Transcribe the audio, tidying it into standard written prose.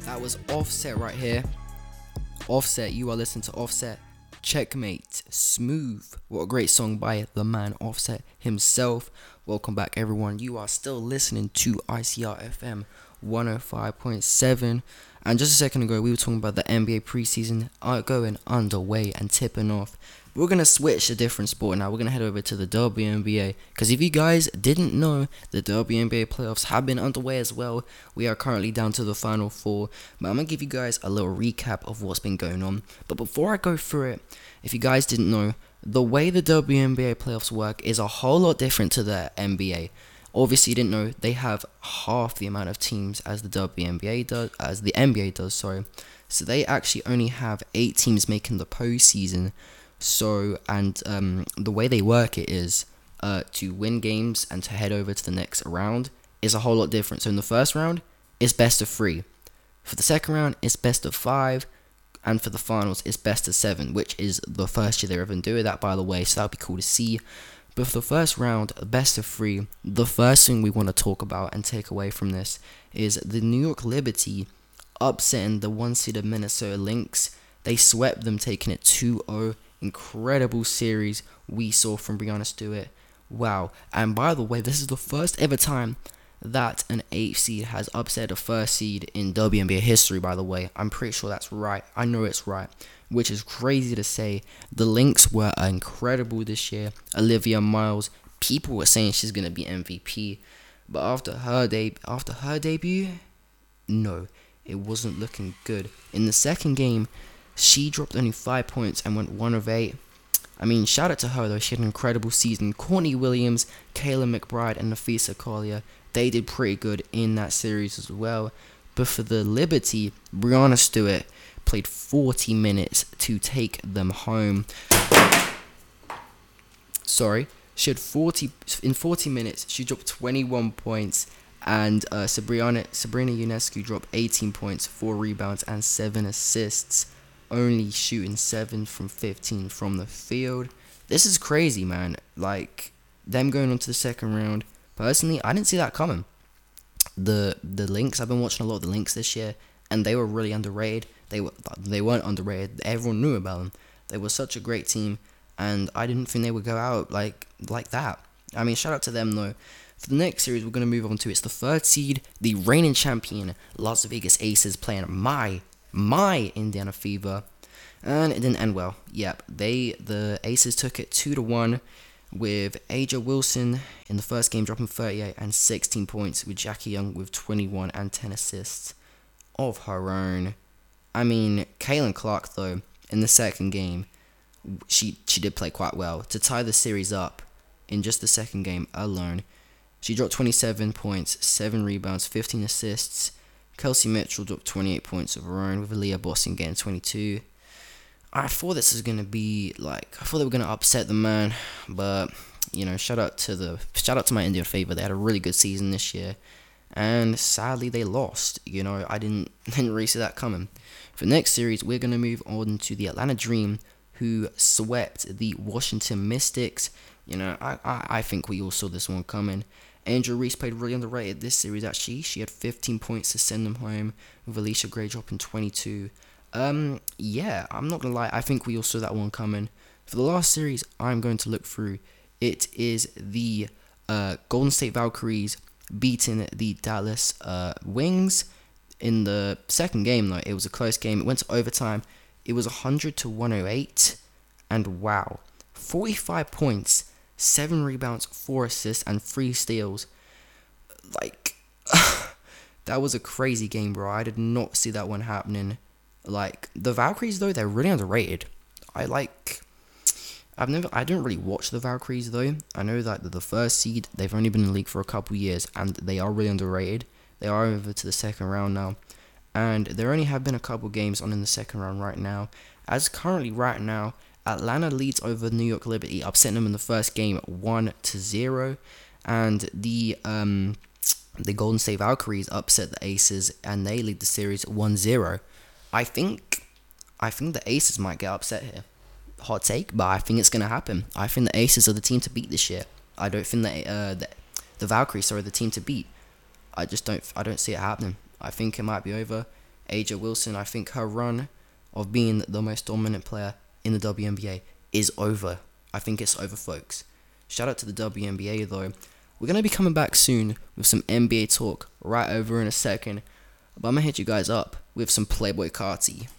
That was Offset right here. Offset, you are listening to Offset. Checkmate, Smooth. What a great song by the man Offset himself. Welcome back, everyone. You are still listening to ICR FM 105.7. And just a second ago, we were talking about the NBA preseason going underway and tipping off. We're going to switch a different sport now. We're going to head over to the WNBA. Because if you guys didn't know, the WNBA playoffs have been underway as well. We are currently down to the final four. But I'm going to give you guys a little recap of what's been going on. But before I go through it, if you guys didn't know, the way the WNBA playoffs work is a whole lot different to the NBA. Obviously, you didn't know they have half the amount of teams as the WNBA does, as the NBA does. So they actually only have 8 teams making the postseason. So the way they work it is to win games and to head over to the next round is a whole lot different. So in the first round, it's best of 3. For the second round, it's best of 5. And for the finals, it's best of 7, which is the first year they're ever doing that, by the way. So that'll be cool to see. But for the first round, best of 3, the first thing we want to talk about and take away from this is the New York Liberty upsetting the 1-seeded Minnesota Lynx. They swept them, taking it 2-0. Incredible series we saw from Breanna Stewart. Wow. And by the way, this is the first ever time that an 8th seed has upset a first seed in WNBA history, by the way. I'm pretty sure that's right. I know it's right. Which is crazy to say. The Lynx were incredible this year. Olivia Miles, people were saying she's going to be MVP. But after her debut, no, it wasn't looking good. In the second game, she dropped only 5 points and went 1 of 8. I mean, shout out to her though. She had an incredible season. Courtney Williams, Kayla McBride, and Nafisa Collier, they did pretty good in that series as well. But for the Liberty, Breanna Stewart played 40 minutes to take them home. She had 40 minutes. She dropped 21 points. And Sabrina Ionescu dropped 18 points, 4 rebounds, and 7 assists. Only shooting 7 from 15 from the field. This is crazy, man. Like, them going on to the second round. Personally, I didn't see that coming. The Lynx, I've been watching a lot of the Lynx this year, and they were really underrated. They weren't underrated. Everyone knew about them. They were such a great team, and I didn't think they would go out like that. I mean, shout out to them, though. For the next series, we're going to move on to, it's the 3rd seed, the reigning champion, Las Vegas Aces, playing my Indiana Fever, and it didn't end well. Yep, the Aces took it 2-1 with Aja Wilson in the first game dropping 38 and 16 points, with Jackie Young with 21 and 10 assists of her own. I mean, Caitlin Clark though in the second game, she did play quite well to tie the series up in just the second game alone. She dropped 27 points, 7 rebounds, 15 assists. Kelsey Mitchell dropped 28 points of her own, with Aaliyah Boston getting 22. I thought this was going to be I thought they were going to upset the man, but, shout out to my Indian Fever. They had a really good season this year, and sadly they lost. I didn't really see that coming. For the next series, we're going to move on to the Atlanta Dream, who swept the Washington Mystics. I think we all saw this one coming. Angel Reese played really underrated this series, actually. She had 15 points to send them home, with Alicia Gray dropping 22. Yeah, I'm not going to lie. I think we all saw that one coming. For the last series I'm going to look through, it is the Golden State Valkyries beating the Dallas Wings. In the second game, though, it was a close game. It went to overtime. It was 100-108. And wow, 45 points, 7 rebounds, 4 assists, and 3 steals. That was a crazy game, bro. I did not see that one happening. The Valkyries, though, they're really underrated. I didn't really watch the Valkyries, though. I know that the 1st seed, they've only been in the league for a couple years, and they are really underrated. They are over to the second round now. And there only have been a couple games on in the second round right now. As currently right now, Atlanta leads over New York Liberty, upsetting them in the first game 1-0. And the Golden State Valkyries upset the Aces, and they lead the series 1-0. I think the Aces might get upset here. Hot take, but I think it's going to happen. I think the Aces are the team to beat this year. I don't think the Valkyries are the team to beat. I don't see it happening. I think it might be over. A'ja Wilson, I think her run of being the most dominant player in the WNBA is over. I think it's over, folks. Shout out to the WNBA though. We're going to be coming back soon with some NBA talk right over in a second. But I'm going to hit you guys up with some Playboi Carti.